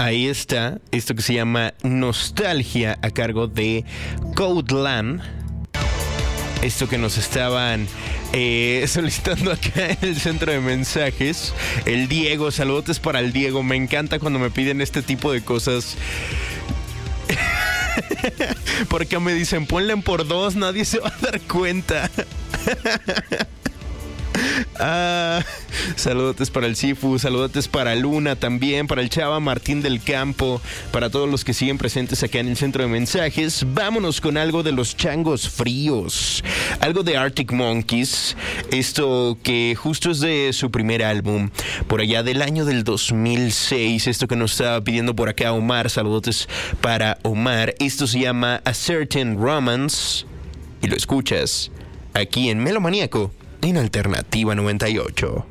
Ahí está, esto que se llama Nostalgia a cargo de Codeland. Esto que nos estaban solicitando acá en el centro de mensajes. El Diego, saludotes para el Diego. Me encanta cuando me piden este tipo de cosas. Porque me dicen, ponle en por 2, nadie se va a dar cuenta. Saludotes para el Sifu, saludotes para Luna también, para el Chava Martín del Campo, para todos los que siguen presentes acá en el centro de mensajes. Vámonos con algo de los changos fríos, algo de Arctic Monkeys, esto que justo es de su primer álbum, por allá del año del 2006, esto que nos estaba pidiendo por acá Omar, saludotes para Omar. Esto se llama A Certain Romance y lo escuchas aquí en Melomaníaco en Alternativa 98.